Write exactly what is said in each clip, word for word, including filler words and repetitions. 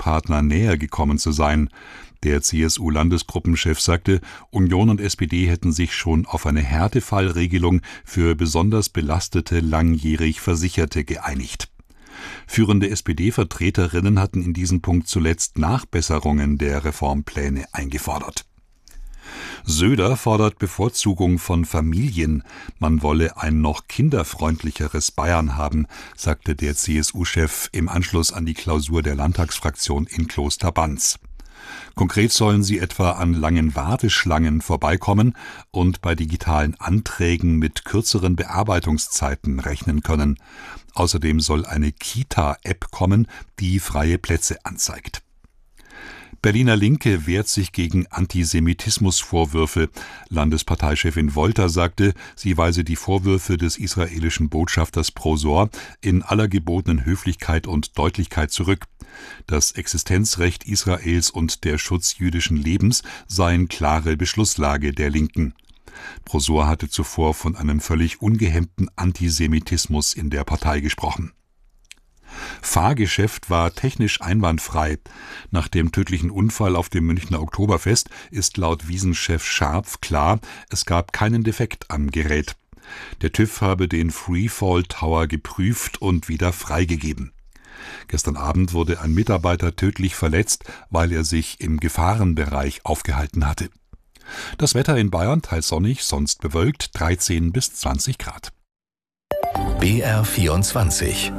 Koalitionspartner näher gekommen zu sein. Der C S U-Landesgruppenchef sagte, Union und S P D hätten sich schon auf eine Härtefallregelung für besonders belastete, langjährig Versicherte geeinigt. Führende S P D-Vertreterinnen hatten in diesem Punkt zuletzt Nachbesserungen der Reformpläne eingefordert. Söder fordert Bevorzugung von Familien. Man wolle ein noch kinderfreundlicheres Bayern haben, sagte der C S U-Chef im Anschluss an die Klausur der Landtagsfraktion in Klosterbanz. Konkret sollen sie etwa an langen Warteschlangen vorbeikommen und bei digitalen Anträgen mit kürzeren Bearbeitungszeiten rechnen können. Außerdem soll eine Kita-App kommen, die freie Plätze anzeigt. Berliner Linke wehrt sich gegen Antisemitismusvorwürfe. Landesparteichefin Wolter sagte, sie weise die Vorwürfe des israelischen Botschafters Prosor in aller gebotenen Höflichkeit und Deutlichkeit zurück. Das Existenzrecht Israels und der Schutz jüdischen Lebens seien klare Beschlusslage der Linken. Prosor hatte zuvor von einem völlig ungehemmten Antisemitismus in der Partei gesprochen. Fahrgeschäft war technisch einwandfrei. Nach dem tödlichen Unfall auf dem Münchner Oktoberfest ist laut Wiesenchef Scharpf klar, es gab keinen Defekt am Gerät. Der TÜV habe den Freefall Tower geprüft und wieder freigegeben. Gestern Abend wurde ein Mitarbeiter tödlich verletzt, weil er sich im Gefahrenbereich aufgehalten hatte. Das Wetter in Bayern teils sonnig, sonst bewölkt, dreizehn bis zwanzig Grad. B R vierundzwanzig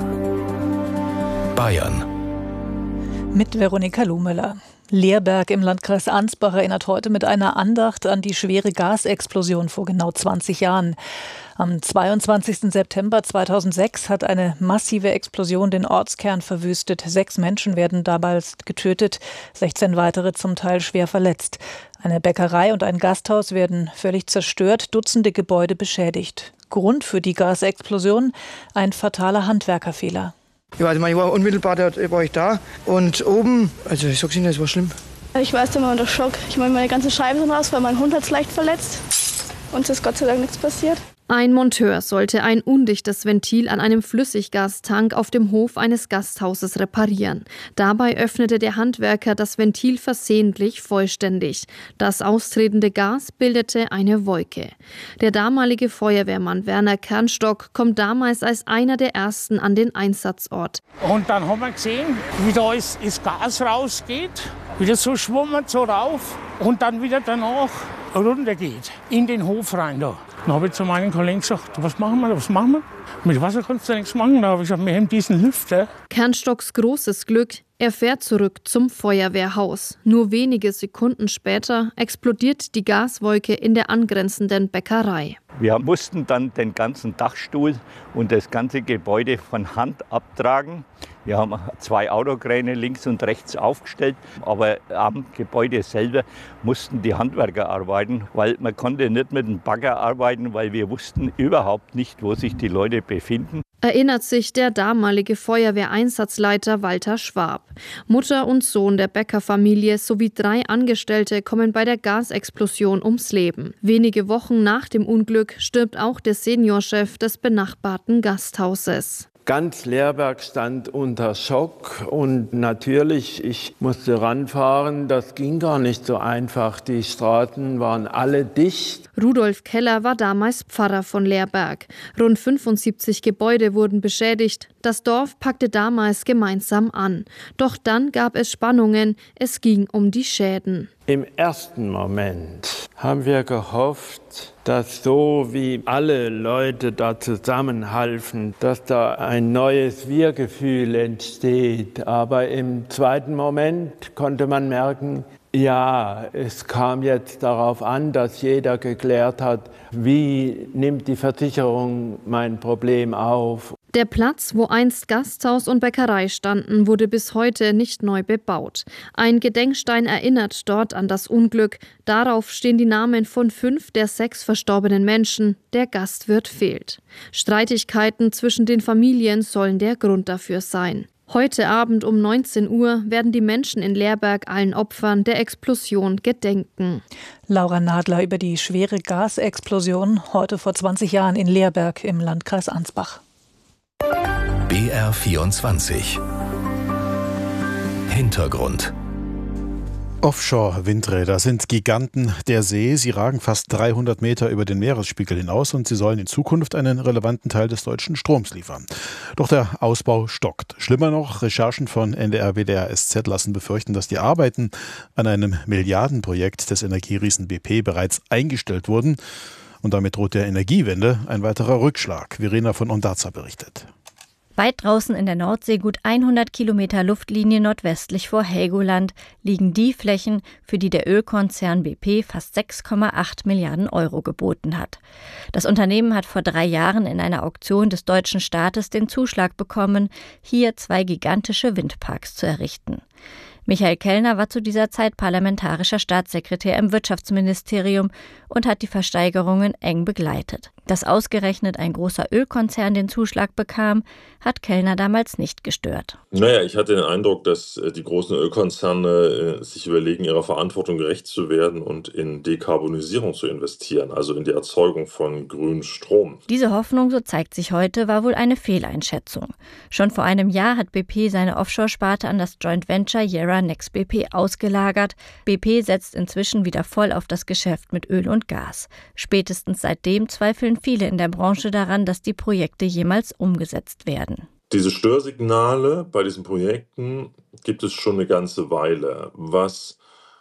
Bayern. Mit Veronika Lohmüller. Leerberg im Landkreis Ansbach erinnert heute mit einer Andacht an die schwere Gasexplosion vor genau zwanzig Jahren. Am zweiundzwanzigsten September zweitausendsechs hat eine massive Explosion den Ortskern verwüstet. Sechs Menschen werden dabei getötet, sechzehn weitere zum Teil schwer verletzt. Eine Bäckerei und ein Gasthaus werden völlig zerstört, Dutzende Gebäude beschädigt. Grund für die Gasexplosion? Ein fataler Handwerkerfehler. Ja, also ich war unmittelbar, da war ich da und oben, also ich sag's Ihnen, das war schlimm. Ich war erst einmal unter Schock. Ich meine, meine ganze Scheibe sind raus, weil mein Hund hat's leicht verletzt. Uns ist Gott sei Dank nichts passiert. Ein Monteur sollte ein undichtes Ventil an einem Flüssiggastank auf dem Hof eines Gasthauses reparieren. Dabei öffnete der Handwerker das Ventil versehentlich vollständig. Das austretende Gas bildete eine Wolke. Der damalige Feuerwehrmann Werner Kernstock kommt damals als einer der ersten an den Einsatzort. Und dann haben wir gesehen, wie da das Gas rausgeht, wie das so schwummert, so rauf und dann wieder danach runtergeht, in den Hof rein da. Dann habe ich zu meinen Kollegen gesagt, was machen wir, was machen wir? Mit Wasser kannst du nichts machen. Da habe ich gesagt, wir haben diesen Lüfter. Kernstocks großes Glück, er fährt zurück zum Feuerwehrhaus. Nur wenige Sekunden später explodiert die Gaswolke in der angrenzenden Bäckerei. Wir mussten dann den ganzen Dachstuhl und das ganze Gebäude von Hand abtragen. Wir haben zwei Autokräne links und rechts aufgestellt, aber am Gebäude selber mussten die Handwerker arbeiten, weil man konnte nicht mit dem Bagger arbeiten, weil wir wussten überhaupt nicht, wo sich die Leute befinden. Erinnert sich der damalige Feuerwehreinsatzleiter Walter Schwab. Mutter und Sohn der Bäckerfamilie sowie drei Angestellte kommen bei der Gasexplosion ums Leben. Wenige Wochen nach dem Unglück stirbt auch der Seniorchef des benachbarten Gasthauses. Ganz Leerberg stand unter Schock und natürlich, ich musste ranfahren, das ging gar nicht so einfach. Die Straßen waren alle dicht. Rudolf Keller war damals Pfarrer von Leerberg. Rund fünfundsiebzig Gebäude wurden beschädigt. Das Dorf packte damals gemeinsam an. Doch dann gab es Spannungen, es ging um die Schäden. Im ersten Moment haben wir gehofft, dass so wie alle Leute da zusammenhalfen, dass da ein neues Wir-Gefühl entsteht. Aber im zweiten Moment konnte man merken, ja, es kam jetzt darauf an, dass jeder geklärt hat, wie nimmt die Versicherung mein Problem auf. Der Platz, wo einst Gasthaus und Bäckerei standen, wurde bis heute nicht neu bebaut. Ein Gedenkstein erinnert dort an das Unglück. Darauf stehen die Namen von fünf der sechs verstorbenen Menschen. Der Gastwirt fehlt. Streitigkeiten zwischen den Familien sollen der Grund dafür sein. Heute Abend um neunzehn Uhr werden die Menschen in Leerberg allen Opfern der Explosion gedenken. Laura Nadler über die schwere Gasexplosion heute vor zwanzig Jahren in Leerberg im Landkreis Ansbach. B R vierundzwanzig Hintergrund. Offshore-Windräder sind Giganten der See. Sie ragen fast dreihundert Meter über den Meeresspiegel hinaus und sie sollen in Zukunft einen relevanten Teil des deutschen Stroms liefern. Doch der Ausbau stockt. Schlimmer noch, Recherchen von N D R, W D R, S Z lassen befürchten, dass die Arbeiten an einem Milliardenprojekt des Energieriesen B P bereits eingestellt wurden. Und damit droht der Energiewende ein weiterer Rückschlag. Verena von Ondarza berichtet. Weit draußen in der Nordsee, gut hundert Kilometer Luftlinie nordwestlich vor Helgoland, liegen die Flächen, für die der Ölkonzern B P fast sechs Komma acht Milliarden Euro geboten hat. Das Unternehmen hat vor drei Jahren in einer Auktion des deutschen Staates den Zuschlag bekommen, hier zwei gigantische Windparks zu errichten. Michael Kellner war zu dieser Zeit parlamentarischer Staatssekretär im Wirtschaftsministerium und hat die Versteigerungen eng begleitet. Dass ausgerechnet ein großer Ölkonzern den Zuschlag bekam, hat Kellner damals nicht gestört. Naja, ich hatte den Eindruck, dass die großen Ölkonzerne sich überlegen, ihrer Verantwortung gerecht zu werden und in Dekarbonisierung zu investieren, also in die Erzeugung von grünem Strom. Diese Hoffnung, so zeigt sich heute, war wohl eine Fehleinschätzung. Schon vor einem Jahr hat B P seine Offshore-Sparte an das Joint Venture Yara Nex B P ausgelagert. B P setzt inzwischen wieder voll auf das Geschäft mit Öl und Gas. Spätestens seitdem zweifeln viele in der Branche daran, dass die Projekte jemals umgesetzt werden. Diese Störsignale bei diesen Projekten gibt es schon eine ganze Weile. Was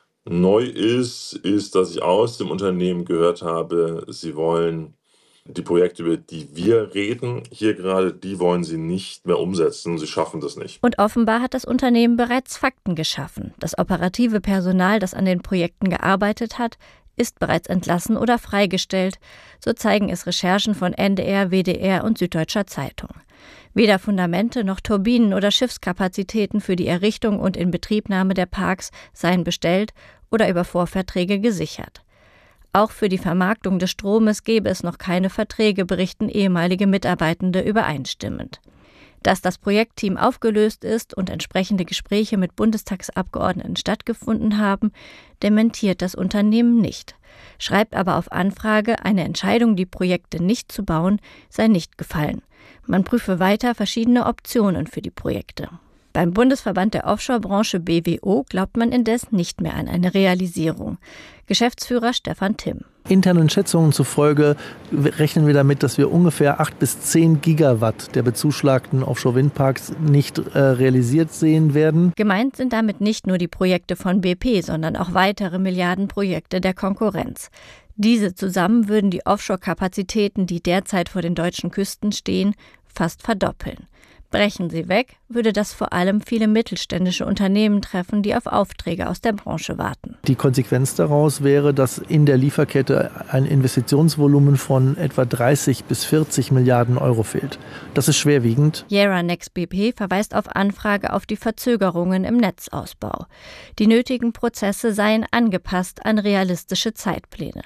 neu ist, ist, dass ich aus dem Unternehmen gehört habe, sie wollen die Projekte, über die wir reden, hier gerade, die wollen sie nicht mehr umsetzen. Sie schaffen das nicht. Und offenbar hat das Unternehmen bereits Fakten geschaffen. Das operative Personal, das an den Projekten gearbeitet hat, ist bereits entlassen oder freigestellt. So zeigen es Recherchen von N D R, W D R und Süddeutscher Zeitung. Weder Fundamente noch Turbinen oder Schiffskapazitäten für die Errichtung und Inbetriebnahme der Parks seien bestellt oder über Vorverträge gesichert. Auch für die Vermarktung des Stromes gäbe es noch keine Verträge, berichten ehemalige Mitarbeitende übereinstimmend. Dass das Projektteam aufgelöst ist und entsprechende Gespräche mit Bundestagsabgeordneten stattgefunden haben, dementiert das Unternehmen nicht, schreibt aber auf Anfrage, eine Entscheidung, die Projekte nicht zu bauen, sei nicht gefallen. Man prüfe weiter verschiedene Optionen für die Projekte. Beim Bundesverband der Offshore-Branche B W O glaubt man indes nicht mehr an eine Realisierung. Geschäftsführer Stefan Timm. Internen Schätzungen zufolge rechnen wir damit, dass wir ungefähr acht bis zehn Gigawatt der bezuschlagten Offshore-Windparks nicht äh, realisiert sehen werden. Gemeint sind damit nicht nur die Projekte von B P, sondern auch weitere Milliardenprojekte der Konkurrenz. Diese zusammen würden die Offshore-Kapazitäten, die derzeit vor den deutschen Küsten stehen, fast verdoppeln. Brechen sie weg, würde das vor allem viele mittelständische Unternehmen treffen, die auf Aufträge aus der Branche warten. Die Konsequenz daraus wäre, dass in der Lieferkette ein Investitionsvolumen von etwa dreißig bis vierzig Milliarden Euro fehlt. Das ist schwerwiegend. Yara Nex B P verweist auf Anfrage auf die Verzögerungen im Netzausbau. Die nötigen Prozesse seien angepasst an realistische Zeitpläne.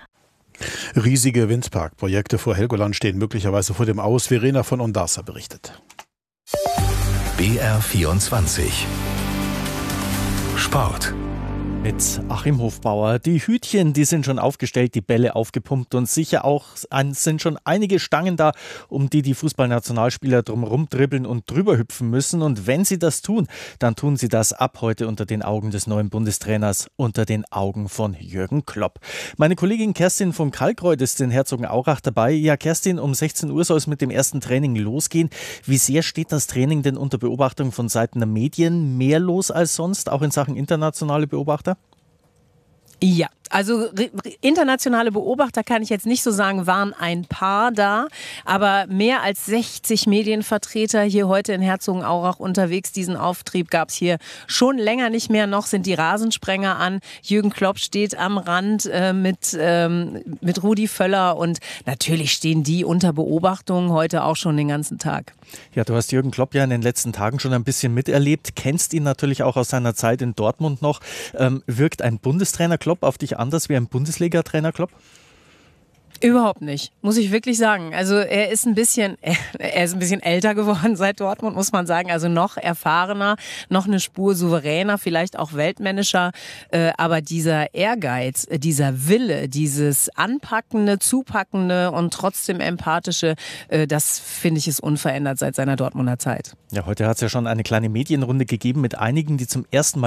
Riesige Windparkprojekte vor Helgoland stehen möglicherweise vor dem Aus. Verena von Ondarza berichtet. B R vierundzwanzig Sport. Mit Achim Hofbauer. Die Hütchen, die sind schon aufgestellt, die Bälle aufgepumpt und sicher auch sind schon einige Stangen da, um die die Fußballnationalspieler drumherum dribbeln und drüber hüpfen müssen. Und wenn sie das tun, dann tun sie das ab heute unter den Augen des neuen Bundestrainers, unter den Augen von Jürgen Klopp. Meine Kollegin Kerstin von Kalkreuth ist in Herzogenaurach dabei. Ja, Kerstin, um sechzehn Uhr soll es mit dem ersten Training losgehen. Wie sehr steht das Training denn unter Beobachtung von Seiten der Medien? Mehr los als sonst, auch in Sachen internationale Beobachter? Ja, also internationale Beobachter kann ich jetzt nicht so sagen, waren ein paar da, aber mehr als sechzig Medienvertreter hier heute in Herzogenaurach unterwegs. Diesen Auftrieb gab es hier schon länger nicht mehr. Noch sind die Rasensprenger an. Jürgen Klopp steht am Rand äh, mit, ähm, mit Rudi Völler und natürlich stehen die unter Beobachtung heute auch schon den ganzen Tag. Ja, du hast Jürgen Klopp ja in den letzten Tagen schon ein bisschen miterlebt, kennst ihn natürlich auch aus seiner Zeit in Dortmund noch. Ähm, wirkt ein Bundestrainer Klopp auf dich anders wie ein Bundesliga-Trainer Klopp? Überhaupt nicht, muss ich wirklich sagen. Also er ist ein bisschen, er ist ein bisschen älter geworden seit Dortmund, muss man sagen. Also noch erfahrener, noch eine Spur souveräner, vielleicht auch weltmännischer. Aber dieser Ehrgeiz, dieser Wille, dieses anpackende, zupackende und trotzdem empathische, das finde ich ist unverändert seit seiner Dortmunder Zeit. Ja, heute hat es ja schon eine kleine Medienrunde gegeben mit einigen, die zum ersten Mal